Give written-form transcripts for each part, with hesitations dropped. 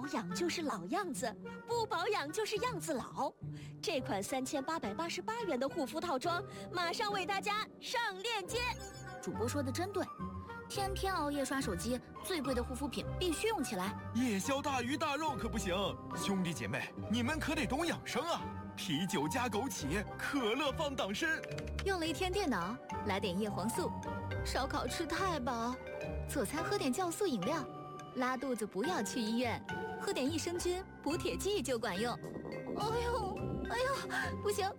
养就是老样子，不保养就是样子老。这款3888元的护肤套装，马上为大家上链接。 主播说的真对，天天熬夜刷手机，最贵的护肤品必须用起来。 夜宵大鱼大肉可不行，兄弟姐妹，你们可得懂养生啊！啤酒加枸杞，可乐放党参。 用了一天电脑，来点叶黄素。烧烤吃太饱，佐餐喝点酵素饮料。拉肚子不要去医院，喝点益生菌补铁剂就管用。哎呦，不行，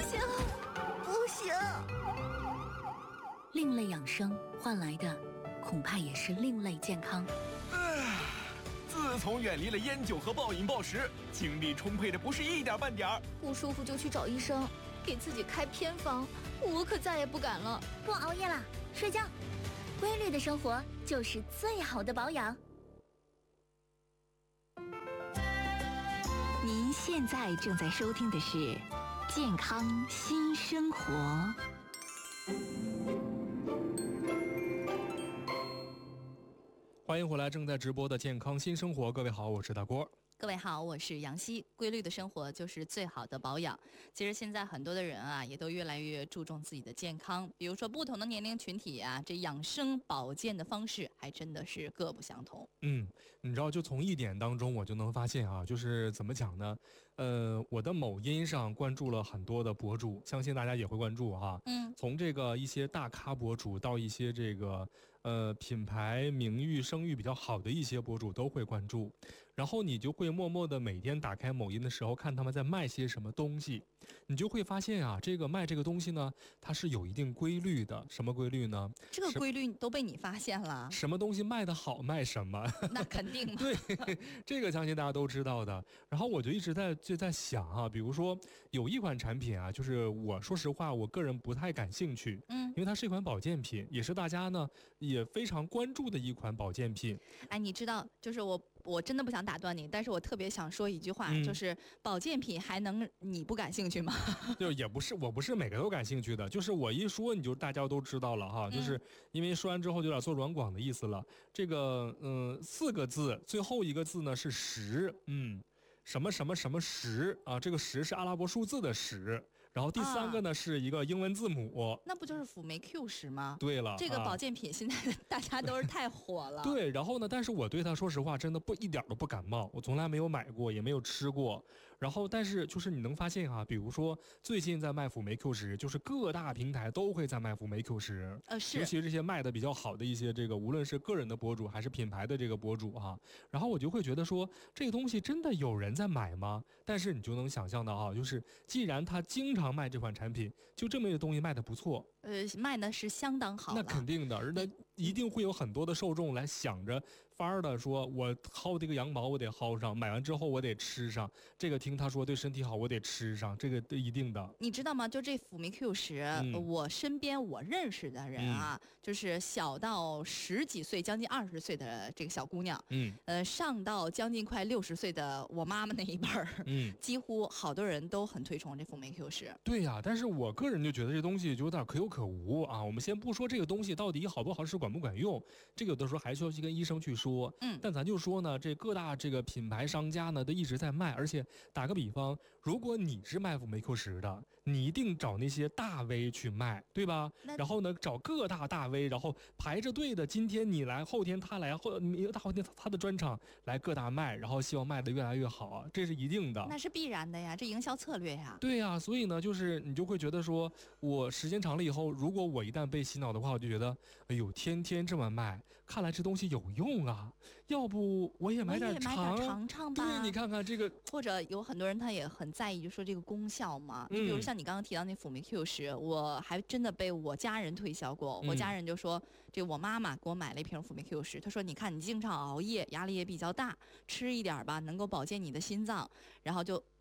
另类养生换来的，恐怕也是另类健康。 自从远离了烟酒和暴饮暴食，精力充沛的不是一点半点儿。 不舒服就去找医生，给自己开偏方，我可再也不敢了。 不熬夜了，睡觉。规律的生活就是最好的保养。 您现在正在收听的是《健康新生活》。 欢迎回来，正在直播的健康新生活。各位好，我是大郭。 各位好，我是杨希。规律的生活就是最好的保养。其实现在很多的人啊，也都越来越注重自己的健康。比如说不同的年龄群体啊，这养生保健的方式还真的是各不相同。 你知道，就从一点当中我就能发现啊，就是怎么讲呢？我的某音上关注了很多的博主，相信大家也会关注哈。从这个一些大咖博主到一些这个品牌名誉声誉比较好的一些博主都会关注，然后你就会默默的每天打开某音的时候看他们在卖些什么东西，你就会发现啊，这个卖这个东西呢，它是有一定规律的。什么规律呢？ 这个规律都被你发现了。 什么东西卖得好卖什么？ 那肯定嘛。 对，这个相信大家都知道的。然后我就一直在想啊，比如说有一款产品啊，就是我说实话，我个人不太感兴趣，因为它是一款保健品，也是大家呢也非常关注的一款保健品。 哎，你知道，就是我真的不想打断你，但是我特别想说一句话，就是保健品还能你不感兴趣吗？ 就也不是，我不是每个都感兴趣的，就是我一说你就大家都知道了哈，就是因为说完之后就有点做软广的意思了。这个4个字，最后一个字呢是10，什么什么什么10啊，这个10是阿拉伯数字的10，然后第3个呢是一个英文字母， 那不就是辅酶 Q10吗？ 对了， 这个保健品现在大家都是太火了。 对，然后呢，但是我对它说实话真的一点都不感冒，我从来没有买过，也没有吃过。然后但是就是你能发现啊，比如说最近在卖辅酶 Q10，就是各大平台都会在卖辅酶 Q10， 是， 尤其是这些卖的比较好的一些这个无论是个人的博主还是品牌的这个博主哈，然后我就会觉得说这个东西真的有人在买吗？但是你就能想象到啊，就是既然他经常卖这款产品，就这么一个东西卖的不错， 卖的是相当好了。 那肯定的，而且一定会有很多的受众来想着法儿的说，我薅这个羊毛我得薅上，买完之后我得吃上，这个听他说对身体好我得吃上，这个一定的。 你知道吗？就这辅酶 Q10，我身边我认识的人啊，就是小到10几岁将近20岁的这个小姑娘，上到将近快60岁的我妈妈那一辈儿，几乎好多人都很推崇这辅酶 Q10。 对呀，但是我个人就觉得这东西就有点可有可无啊。我们先不说这个东西到底好不好使，管不管用，这个有的时候还需要去跟医生去说。但咱就说呢，这各大这个品牌商家呢都一直在卖，而且打个比方，如果你是卖辅酶 Q10的，你一定找那些大 V 去卖，对吧？然后呢，找各大 V， 然后排着队的，今天你来，后天他来，大后天他的专场来各大卖，然后希望卖得越来越好啊，这是一定的。 那是必然的呀，这营销策略呀。 对呀，所以呢，就是你就会觉得说，我时间长了以后，如果我一旦被洗脑的话，我就觉得，哎呦，天天这么卖，看来这东西有用啊，要不我也买点尝尝吧。 对，你看看这个， 或者有很多人他也很在意，就说这个功效嘛。你比如像你刚刚提到那辅酶 Q10，我还真的被我家人推销过。我家人就说，这我妈妈给我买了一瓶辅酶 Q10，她说你看你经常熬夜，压力也比较大，吃一点吧，能够保健你的心脏，然后就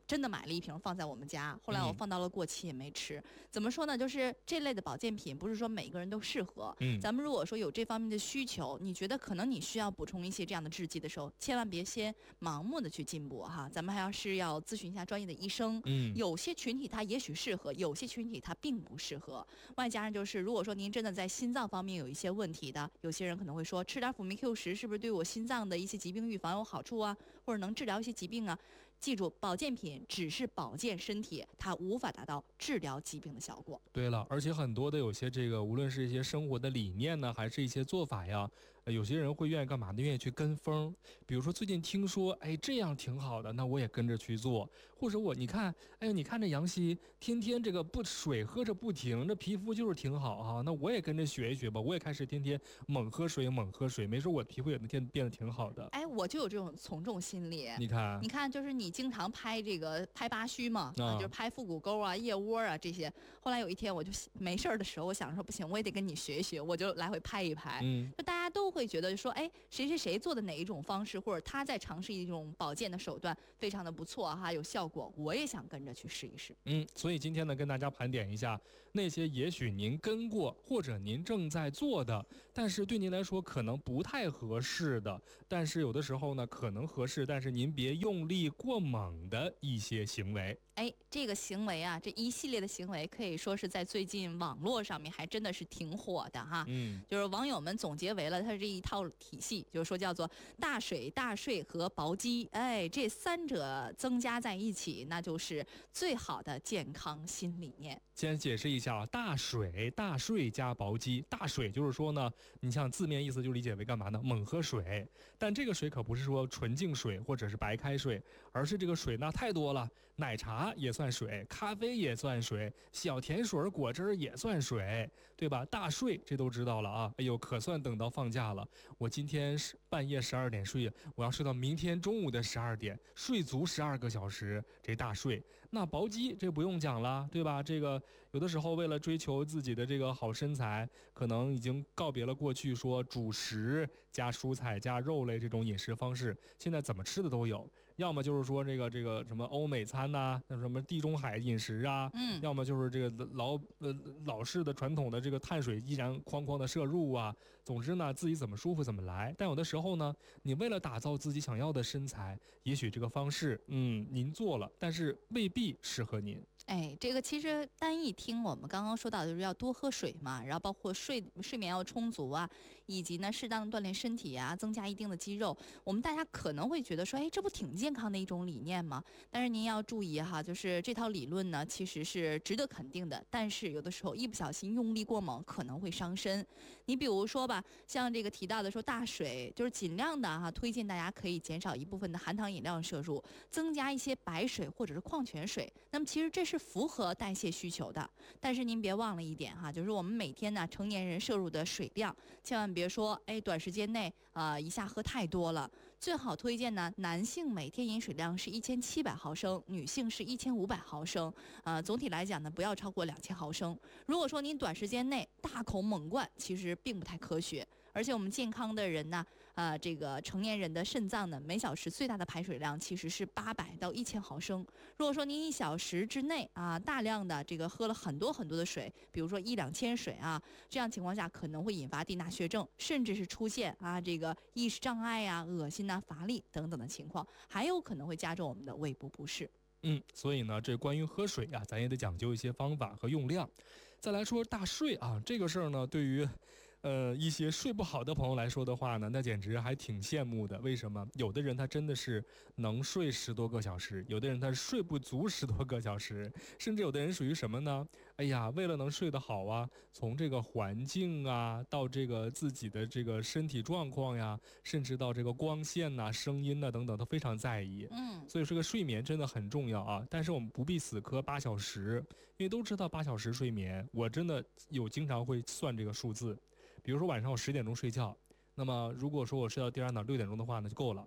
真的买了一瓶放在我们家，后来我放到了过期也没吃。怎么说呢？就是这类的保健品不是说每个人都适合。咱们如果说有这方面的需求，你觉得可能你需要补充一些这样的制剂的时候，千万别先盲目的去进步哈，咱们还是要咨询一下专业的医生。有些群体它也许适合，有些群体它并不适合。外加上就是，如果说您真的在心脏方面有一些问题的，有些人可能会说，吃点辅酶 Q10是不是对我心脏的一些疾病预防有好处啊，或者能治疗一些疾病啊？记住，保健品只是保健身体，它无法达到治疗疾病的效果。 对了，而且很多的有些这个，无论是一些生活的理念呢，还是一些做法呀，有些人会愿意干嘛呢？愿意去跟风。比如说最近听说，哎，这样挺好的，那我也跟着去做。或者你看，哎，你看这杨希天天这个水喝着不停，这皮肤就是挺好哈。那我也跟着学一学吧，我也开始天天猛喝水，没准我皮肤也能变得挺好的。 哎，我就有这种从众心理。 你看， 就是你经常拍八虚嘛，就是拍腹股沟啊、腋窝啊这些。后来有一天我就没事的时候，我想说不行，我也得跟你学一学，我就来回拍一拍。就大家都会觉得说，哎，谁做的哪一种方式，或者他在尝试一种保健的手段，非常的不错哈，有效果，我也想跟着去试一试。 所以今天呢，跟大家盘点一下那些也许您跟过或者您正在做的，但是对您来说可能不太合适的，但是有的时候呢可能合适，但是您别用力过猛的一些行为。 哎，这个行为啊，这一系列的行为可以说是在最近网络上面还真的是挺火的哈。就是网友们总结为了它这一套体系，就是说叫做大水、大睡和薄肌，哎，这三者增加在一起，那就是最好的健康新理念。 先解释一下啊，大水、大睡加薄肌。大水就是说呢，你像字面意思就理解为干嘛呢？猛喝水，但这个水可不是说纯净水或者是白开水，而是这个水呢太多了，奶茶也算水，咖啡也算水，小甜水、果汁也算水，对吧？大睡这都知道了啊。哎呦，可算等到放假了。我今天是半夜12点睡，我要睡到明天中午的12点，睡足12个小时，这大睡。那薄肌这不用讲了，对吧？这个有的时候为了追求自己的这个好身材，可能已经告别了过去说主食加蔬菜加肉类这种饮食方式，现在怎么吃的都有。要么就是说这个什么欧美餐呐，像什么地中海饮食啊，要么就是这个老式的传统的这个碳水依然哐哐的摄入啊。总之呢，自己怎么舒服怎么来。但有的时候呢，你为了打造自己想要的身材，也许这个方式您做了，但是未必适合您。 哎，这个其实单一听我们刚刚说到的就是要多喝水嘛，然后包括睡眠要充足啊，以及呢适当的锻炼身体啊，增加一定的肌肉。我们大家可能会觉得说，哎，这不挺健康的一种理念吗？但是您要注意哈，就是这套理论呢其实是值得肯定的，但是有的时候一不小心用力过猛可能会伤身。你比如说吧，像这个提到的说大水，就是尽量的哈，推荐大家可以减少一部分的含糖饮料摄入，增加一些白水或者是矿泉水。那么其实这是符合代谢需求的，但是您别忘了一点哈，就是我们每天呢成年人摄入的水量，千万别说哎短时间内一下喝太多了。最好推荐呢，男性每天饮水量是1700毫升，女性是1500毫升。总体来讲呢，不要超过2000毫升。如果说您短时间内大口猛灌，其实并不太科学。而且我们健康的人呢，这个成年人的肾脏呢，每小时最大的排水量其实是800到1000毫升。如果说您1小时之内大量的这个喝了很多的水，比如说1-2千水啊，这样情况下可能会引发低钠血症，甚至是出现这个意识障碍啊、恶心啊、乏力等等的情况，还有可能会加重我们的胃部不适。 所以呢，这关于喝水啊，咱也得讲究一些方法和用量。再来说大睡啊，这个事儿呢，对于一些睡不好的朋友来说的话呢，那简直还挺羡慕的。为什么？有的人他真的是能睡10多个小时，有的人他睡不足10多个小时，甚至有的人属于什么呢？哎呀，为了能睡得好啊，从这个环境啊，到这个自己的这个身体状况呀，甚至到这个光线呐、声音呐等等，都非常在意。所以这个睡眠真的很重要啊。但是我们不必死磕8小时，因为都知道8小时睡眠，我真的经常会算这个数字。比如说晚上我10点钟睡觉，那么如果说我睡到第二天6点钟的话呢，就够了，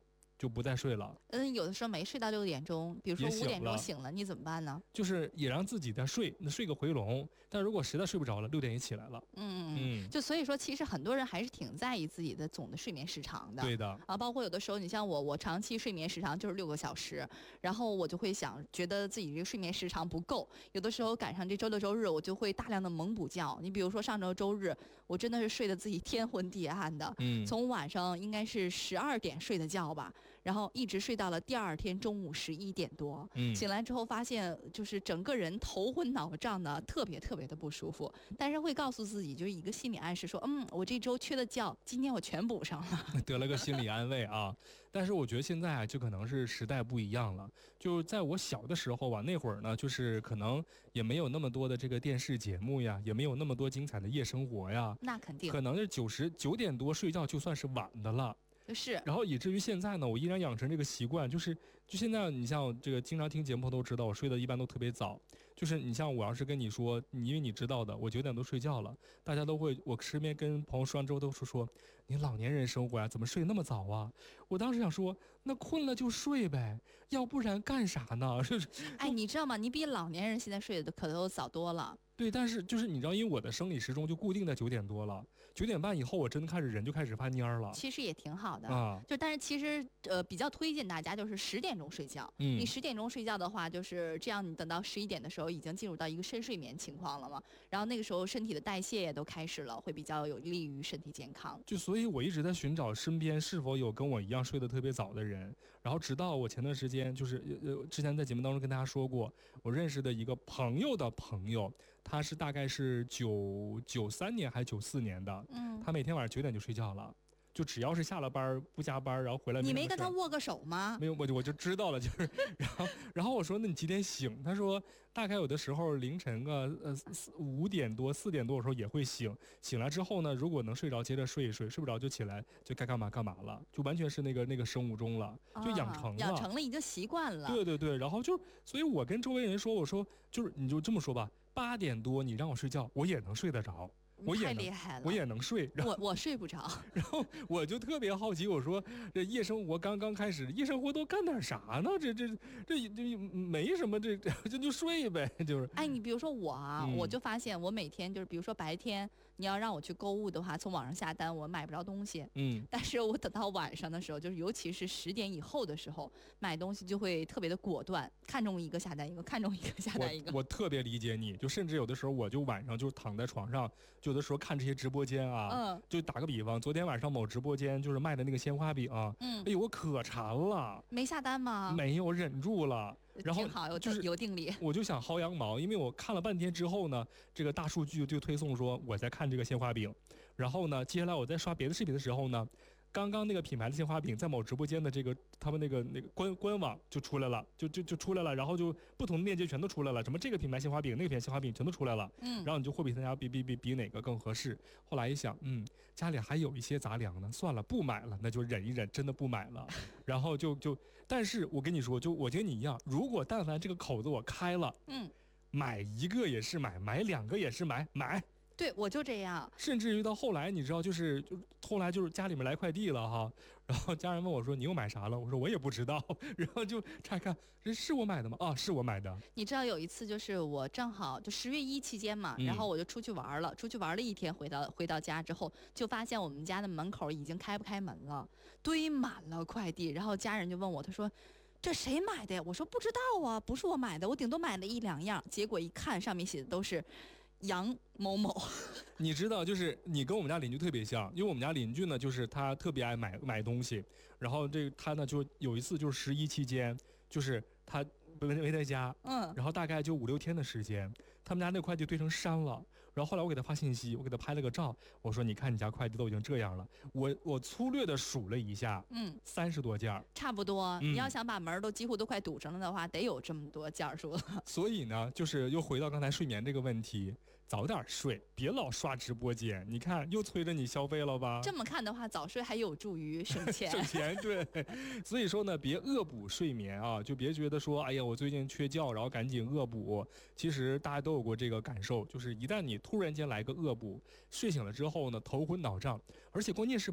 就不再睡了。 有的时候没睡到6点钟，比如说5点钟醒了，你怎么办呢？ 就是也让自己再睡，睡个回笼。但如果实在睡不着了，6点也起来了。 就所以说，其实很多人还是挺在意自己的总的睡眠时长的。 对的啊，包括有的时候，你像我长期睡眠时长就是6个小时，然后我就会想，觉得自己这个睡眠时长不够，有的时候赶上这周六周日，我就会大量的猛补觉。你比如说上周周日，我真的是睡得自己天昏地暗的，从晚上应该是12点睡的觉吧，然后一直睡到了第2天中午11点多，醒来之后发现就是整个人头昏脑胀的，特别的不舒服，但是会告诉自己就是一个心理暗示说，我这周缺的觉，今天我全补上了， 得了个心理安慰啊。但是我觉得现在就可能是时代不一样了，就在我小的时候吧，那会儿呢，就是可能也没有那么多的这个电视节目呀，也没有那么多精彩的夜生活呀， 那肯定， 可能是9点多睡觉就算是晚的了。 是， 然后以至于现在呢，我依然养成这个习惯，就现在你像这个经常听节目都知道，我睡得一般都特别早。就是你像我要是跟你说，因为你知道的，我9点多睡觉了，大家都会，我身边跟朋友说完之后都说你老年人生活呀，怎么睡那么早啊？我当时想说，那困了就睡呗，要不然干啥呢？ 哎，你知道吗？你比老年人现在睡的可都早多了。 对，但是就是你知道，因为我的生理时钟就固定在9点多了，9点半以后我真的人就开始发蔫了。 其实也挺好的啊，但是其实比较推荐大家就是10点钟睡觉。你10点钟睡觉的话，就是这样，你等到11点的时候已经进入到一个深睡眠情况了嘛，然后那个时候身体的代谢也都开始了，会比较有利于身体健康。 就所以我一直在寻找身边是否有跟我一样睡得特别早的人，然后直到我前段时间就是之前在节目当中跟大家说过，我认识的一个朋友的朋友。他是大概是93年还是94年的，他每天晚上9点就睡觉了，就只要是下了班不加班，然后回来。 你没跟他握个手吗？ 没有，我就知道了，就是然后我说那你几点醒？他说大概有的时候凌晨个5点多4点多的时候也会醒，醒来之后呢，如果能睡着接着睡一睡，睡不着就起来就该干嘛干嘛了，就完全是那个生物钟了，就养成了已经习惯了。 对，然后所以我跟周围人说，我说就是你就这么说吧。8点多你让我睡觉，我也能睡得着， 太厉害了， 我也能睡。 我睡不着， 然后我就特别好奇，我说这夜生活刚刚开始，夜生活都干点啥呢？这没什么，这就睡呗，就是。 哎，你比如说我啊，我就发现我每天就是，比如说白天你要让我去购物的话，从网上下单我买不着东西，但是我等到晚上的时候，就是尤其是10点以后的时候，买东西就会特别的果断，看中一个下单一个，看中一个下单一个。 我特别理解你，就甚至有的时候我就晚上就躺在床上，就有的时候看这些直播间啊，就打个比方，昨天晚上某直播间就是卖的那个鲜花饼，哎呦我可馋了， 没下单吗？ 没有，忍住了。然后就是有定力， 我就想薅羊毛，因为我看了半天之后呢，这个大数据就推送说我在看这个鲜花饼，然后呢，接下来我在刷别的视频的时候呢，刚刚那个品牌的鲜花饼在某直播间的这个他们那个官网就出来了，就出来了，然后就不同的链接全都出来了，什么这个品牌鲜花饼，那个品牌鲜花饼全都出来了，然后你就货比三家，比哪个更合适。后来一想，家里还有一些杂粮呢，算了，不买了，那就忍一忍，真的不买了。然后但是我跟你说，就我跟你一样，如果但凡这个口子我开了，买一个也是买2个也是买。 对，我就这样。 甚至于到后来，你知道，就后来就是家里面来快递了哈，然后家人问我说：“你又买啥了？”我说：“我也不知道。”然后就查看，这是我买的吗？啊，是我买的。 你知道有一次就是我正好就10月1期间嘛，然后我就出去玩了，出去玩了一天，回到家之后，就发现我们家的门口已经开不开门了，堆满了快递。然后家人就问我，他说：“这谁买的呀？”我说：“不知道啊，不是我买的，我顶多买了1、2样。”结果一看，上面写的都是杨某某。 你知道，就是你跟我们家邻居特别像，因为我们家邻居呢，就是他特别爱买东西，然后他呢就有一次就是11期间，就是他没在家，然后大概就5、6天的时间，他们家那快递堆成山了。然后后来我给他发信息，我给他拍了个照，我说你看你家快递都已经这样了，我粗略的数了一下，30多件， 差不多。你要想把门都几乎都快堵上了的话，得有这么多件数了。 所以呢，就是又回到刚才睡眠这个问题。早点睡，别老刷直播间。你看，又催着你消费了吧？ 这么看的话，早睡还有助于省钱。 省钱，对。所以说呢，别恶补睡眠啊，就别觉得说，哎呀，我最近缺觉，然后赶紧恶补。其实大家都有过这个感受，就是一旦你突然间来个恶补，睡醒了之后呢，头昏脑胀，而且关键是吧，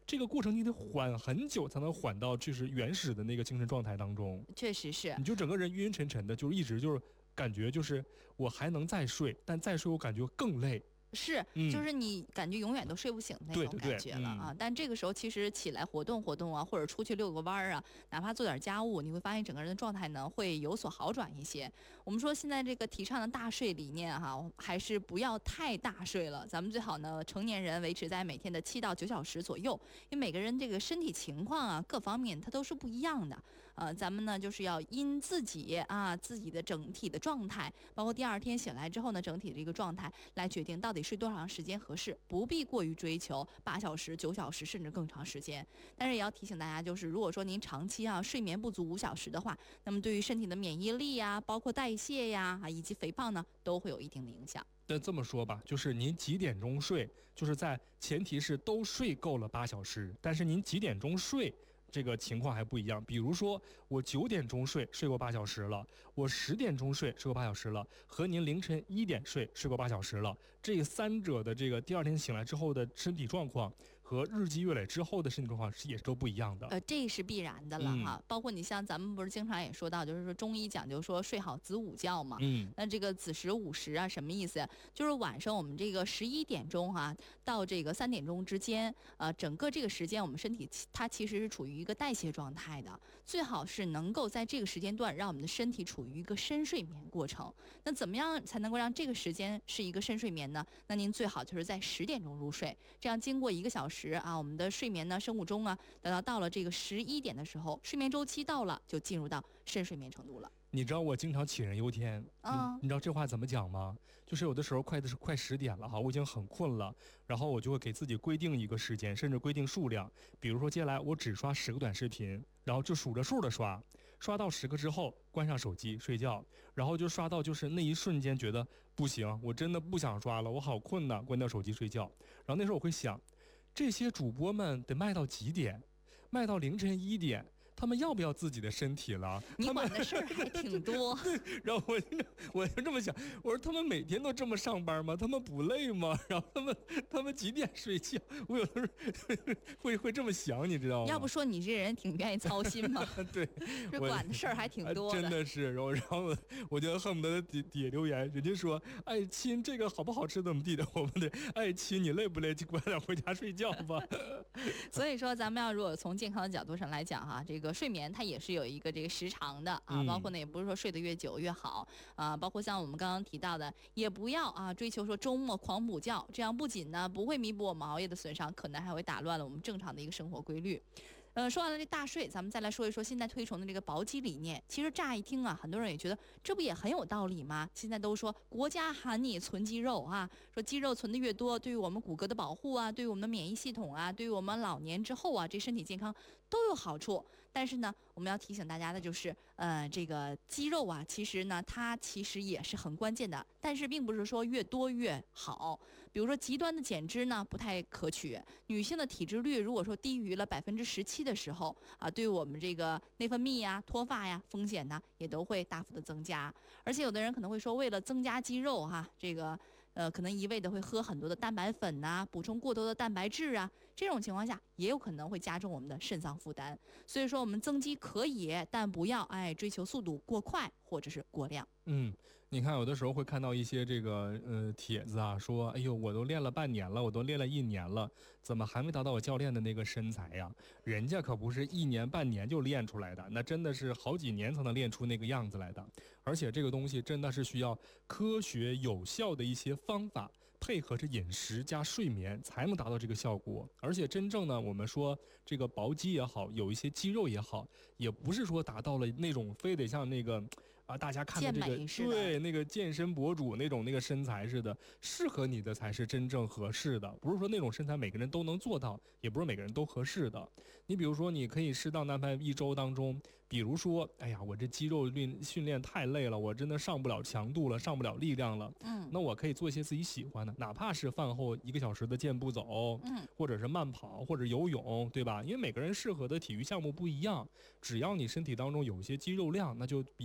这个过程你得缓很久才能缓到就是原始的那个精神状态当中。 确实是， 你就整个人晕晕沉沉的，就是一直就是感觉就是我还能再睡，但再睡我感觉更累。 是，就是你感觉永远都睡不醒那种感觉了啊。但这个时候其实起来活动活动啊，或者出去遛个弯儿啊，哪怕做点家务，你会发现整个人的状态呢会有所好转一些。我们说现在这个提倡的大睡理念哈，还是不要太大睡了。咱们最好呢，成年人维持在每天的7到9小时左右，因为每个人这个身体情况啊，各方面它都是不一样的。咱们呢就是要因自己的整体的状态，包括第二天醒来之后呢，整体的一个状态来决定到底睡多长时间合适，不必过于追求8小时、9小时甚至更长时间。但是也要提醒大家，就是如果说您长期睡眠不足5小时的话，那么对于身体的免疫力呀、包括代谢呀以及肥胖呢，都会有一定的影响。 但这么说吧，就是您几点钟睡，就是在前提是都睡够了8小时，但是您几点钟睡，这个情况还不一样。比如说我9点钟睡过8小时了，我10点钟睡过8小时了，和您凌晨1点睡过8小时了，这三者的这个第二天醒来之后的身体状况和日积月累之后的身体状况也是都不一样的。 这是必然的了哈。包括你像咱们不是经常也说到，就是说中医讲究说睡好子午觉嘛。那这个子时午时啊，什么意思呀？就是晚上我们这个11点钟到这个3点钟之间，整个这个时间我们身体它其实是处于一个代谢状态的，最好是能够在这个时间段让我们的身体处于一个深睡眠过程。那怎么样才能够让这个时间是一个深睡眠呢？那您最好就是在10点钟入睡，这样经过1个小时我们的睡眠呢生物钟等到了这个11点的时候，睡眠周期到了，就进入到深睡眠程度了。 你知道我经常杞人忧天，你知道这话怎么讲吗？就是有的时候快10点了我已经很困了，然后我就会给自己规定一个时间，甚至规定数量，比如说接下来我只刷10个短视频，然后就数着数的刷到10个之后关上手机睡觉，然后就刷到就是那一瞬间觉得不行，我真的不想刷了，我好困呐，关掉手机睡觉。然后那时候我会想，这些主播们得卖到几点？卖到凌晨1点。他们要不要自己的身体了？ 你管的事儿还挺多。 然后我就这么想，我说他们每天都这么上班吗？他们不累吗？然后他们几点睡觉？我有的时候会这么想，你知道吗？ 要不说你这人挺愿意操心吗？ 对， 这管的事儿还挺多的。真的是，然后我就恨不得底下留言，人家说爱亲这个好不好吃怎么地的，我们得爱亲你累不累？就快点回家睡觉吧。 所以说，咱们如果从健康的角度上来讲这个睡眠它也是有一个这个时长的包括呢也不是说睡得越久越好包括像我们刚刚提到的，也不要追求说周末狂补觉，这样不仅呢不会弥补我们熬夜的损伤，可能还会打乱了我们正常的一个生活规律。说完了这大睡，咱们再来说一说现在推崇的这个薄肌理念。其实乍一听很多人也觉得这不也很有道理吗？现在都说国家喊你存肌肉说肌肉存的越多，对于我们骨骼的保护对于我们的免疫系统对于我们老年之后这身体健康都有好处。但是呢，我们要提醒大家的就是，这个肌肉其实呢，它其实也是很关键的，但是并不是说越多越好。比如说极端的减脂呢，不太可取。女性的体脂率如果说低于了17%的时候对于我们这个内分泌脱发风险呢，也都会大幅的增加。而且有的人可能会说，为了增加肌肉这个可能一味的会喝很多的蛋白粉补充过多的蛋白质这种情况下也有可能会加重我们的肾脏负担。所以说我们增肌可以，但不要追求速度过快或者是过量。 你看有的时候会看到一些这个帖子说哎呦我都练了半年了，我都练了1年了，怎么还没达到我教练的那个身材呀？人家可不是1年半年就练出来的，那真的是好几年才能练出那个样子来的。而且这个东西真的是需要科学有效的一些方法，配合着饮食加睡眠才能达到这个效果。而且真正呢，我们说这个薄肌也好，有一些肌肉也好，也不是说达到了那种非得像那个大家看的这个对那个健身博主那个身材似的，适合你的才是真正合适的。不是说那种身材每个人都能做到，也不是每个人都合适的。你比如说，你可以适当安排1周当中，比如说，哎呀，我这肌肉训练太累了，我真的上不了强度了，上不了力量了。那我可以做一些自己喜欢的，哪怕是饭后1个小时的健步走，或者是慢跑，或者游泳，对吧？因为每个人适合的体育项目不一样，只要你身体当中有一些肌肉量，那就比没有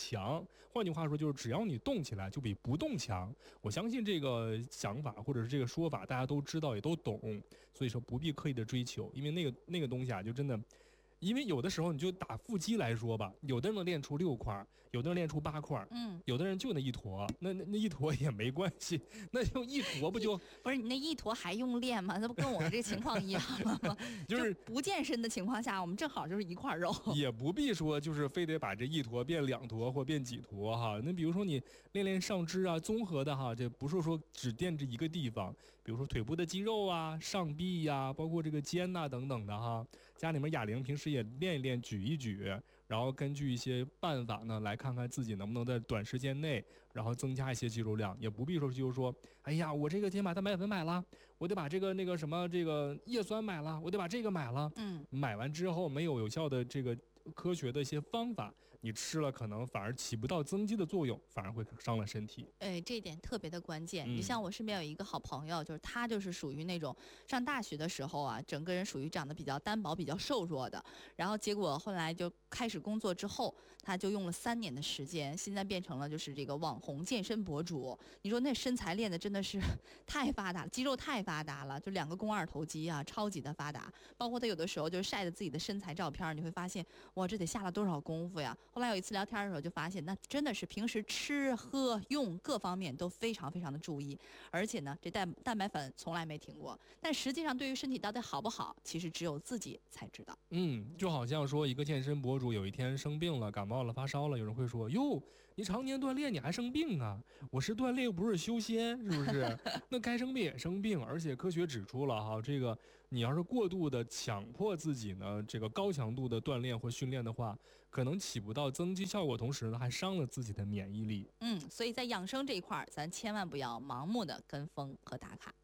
强。换句话说，就是只要你动起来，就比不动强。我相信这个想法或者是这个说法，大家都知道也都懂，所以说不必刻意的追求，因为那个东西啊，就真的。因为有的时候你就打腹肌来说吧，有的人能练出6块，有的人练出8块，有的人就那一坨，那一坨也没关系，那就一坨不就不是你那一坨还用练吗？那不跟我这个情况一样了吗？就是不健身的情况下，我们正好就是一块肉， 也不必说就是非得把这一坨变2坨或变几坨哈。那比如说你练上肢啊，综合的哈，这不是说只练这一个地方，比如说腿部的肌肉啊、上臂呀、包括这个肩呐等等的哈。家里面哑铃平时也练一练，举一举，然后根据一些办法呢，来看看自己能不能在短时间内，然后增加一些肌肉量，也不必说就是说，哎呀，我这个天马蛋白粉买了，我得把这个那个什么这个叶酸买了，我得把这个买了，买完之后没有有效的这个科学的一些方法，你吃了可能反而起不到增肌的作用，反而会伤了身体。 这一点特别的关键。你像我身边有一个好朋友，就是他就是属于那种上大学的时候啊，整个人属于长得比较单薄、比较瘦弱的，然后结果后来就开始工作之后，他就用了3年的时间，现在变成了就是这个网红健身博主。你说那身材练的真的是太发达了，肌肉太发达了，就2个肱2头肌啊，超级的发达。包括他有的时候就晒着自己的身材照片，你会发现哇，这得下了多少功夫呀！后来有一次聊天的时候就发现，那真的是平时吃喝用各方面都非常非常的注意，而且呢，这蛋白粉从来没停过。但实际上对于身体到底好不好，其实只有自己才知道。 就好像说一个健身博主有一天生病了，感冒了，发烧了，有人会说哟，你常年锻炼你还生病啊？我是锻炼又不是修仙，是不是？那该生病也生病，而且科学指出了哈，这个你要是过度的强迫自己呢，这个高强度的锻炼或训练的话，可能起不到增肌效果，同时呢还伤了自己的免疫力。 所以在养生这一块，咱千万不要盲目的跟风和打卡。